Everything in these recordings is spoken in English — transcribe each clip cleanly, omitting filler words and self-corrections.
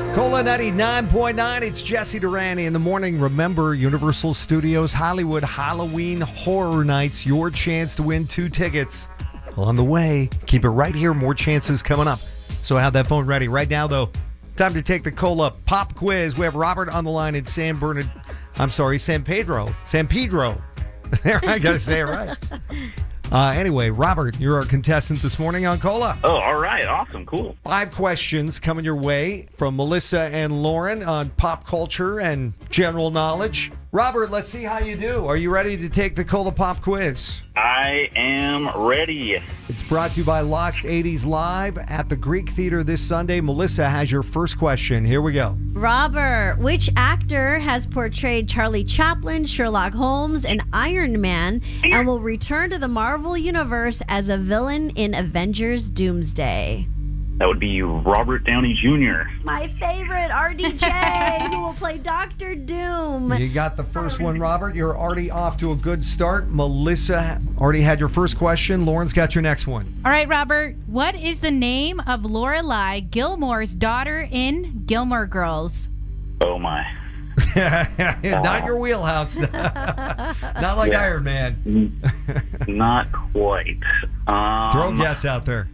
Cola 99.9, it's Jesse Durante in the morning. Remember, Universal Studios Hollywood Halloween Horror Nights, your chance to win 2 tickets on the way. Keep it right here, more chances coming up. So have that phone ready. Right now, though, time to take the Cola Pop Quiz. We have Robert on the line in San Pedro. There, I got to say it right. Anyway, Robert, you're our contestant this morning on Cola. Oh, all right. Awesome. Cool. 5 questions coming your way from Melissa and Lauren on pop culture and general knowledge. Robert, let's see how you do. Are you ready to take the Cola Pop Quiz? I am ready. It's brought to you by Lost 80s Live at the Greek Theater this Sunday. Melissa has your first question. Here we go. Robert, which actor has portrayed Charlie Chaplin, Sherlock Holmes, and Iron Man and will return to the Marvel Universe as a villain in Avengers Doomsday? That would be Robert Downey Jr. My favorite, RDJ, who will play Dr. Doom. You got the first one, Robert. You're already off to a good start. Melissa already had your first question. Lauren's got your next one. All right, Robert. What is the name of Lorelai Gilmore's daughter in Gilmore Girls? Oh, my. Not your wheelhouse. Not like Iron Man. Not quite. Throw a guess out there.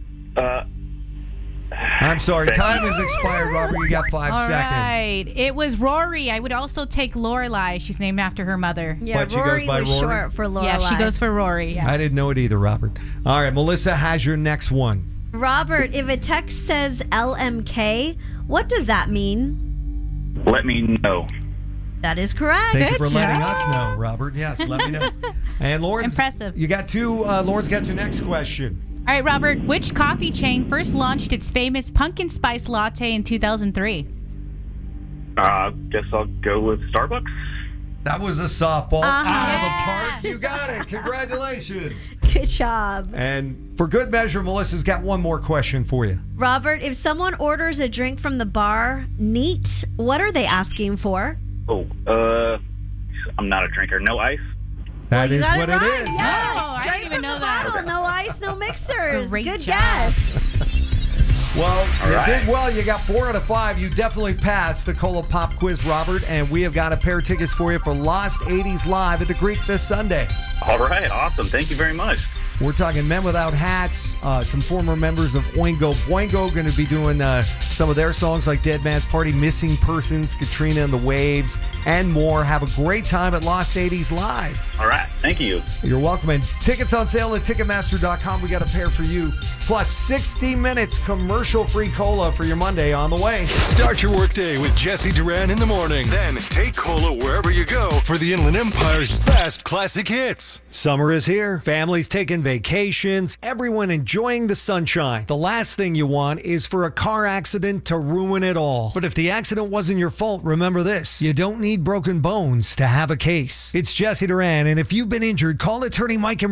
I'm sorry. Time has expired, Robert. You got 5 All seconds. right. It was Rory. I would also take Lorelai. She's named after her mother. Yeah, But she goes Rory by was Rory? short for Lorelai. Yeah, she goes for Rory. Yeah. I didn't know it either, Robert. All right, Melissa has your next one. Robert, if a text says LMK, what does that mean? Let me know. That is correct. Thank you for Good letting job. us know, Robert. Yes, let me know. And Lauren's Impressive. You got 2. Lauren's got your next question. All right, Robert. Which coffee chain first launched its famous pumpkin spice latte in 2003? Guess I'll go with Starbucks. That was a softball out of the park. You got it. Congratulations. Good job. And for good measure, Melissa's got one more question for you. Robert, if someone orders a drink from the bar, neat, what are they asking for? Oh, I'm not a drinker. No ice? That you is got what it right. it is. Yes. Oh, I Straight didn't even from know the that. bottle. No ice, no mixers. Great Good job. guess. Well, All you right. did well. You got 4 out of 5. You definitely passed the Cola Pop Quiz, Robert. And we have got a pair of tickets for you for Lost 80s Live at the Greek this Sunday. All right. Awesome. Thank you very much. We're talking Men Without Hats, some former members of Oingo Boingo going to be doing some of their songs like Dead Man's Party, Missing Persons, Katrina and the Waves, and more. Have a great time at Lost 80s Live. All right. Thank you. You're welcome. And tickets on sale at Ticketmaster.com. We got a pair for you. Plus 60 minutes commercial-free cola for your Monday on the way. Start your workday with Jesse Duran in the morning. Then take Cola wherever you go for the Inland Empire's best classic hits. Summer is here. Families taking vacations. Everyone enjoying the sunshine. The last thing you want is for a car accident to ruin it all. But if the accident wasn't your fault, remember this. You don't need broken bones to have a case. It's Jesse Duran, and if you've been injured, call attorney Mike and